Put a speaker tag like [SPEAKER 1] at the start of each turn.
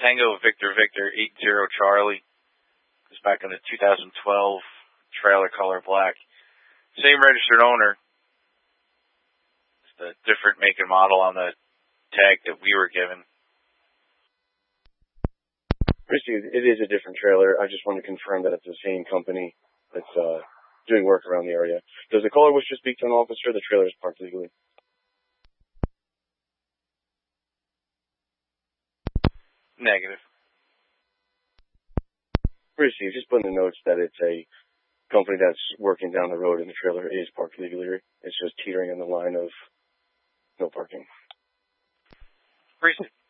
[SPEAKER 1] Tango Victor Victor 80 Charlie. It's back in the 2012 trailer color black. Same registered owner. It's the different make and model on the tag that we were given.
[SPEAKER 2] Christy, it is a different trailer. I just want to confirm that it's the same company that's doing work around the area. Does the caller wish to speak to an officer? The trailer is parked legally.
[SPEAKER 1] Negative.
[SPEAKER 2] Christy, just put in the notes that it's a company that's working down the road and the trailer is parked legally. It's just teetering on the line of no parking.
[SPEAKER 1] Christy.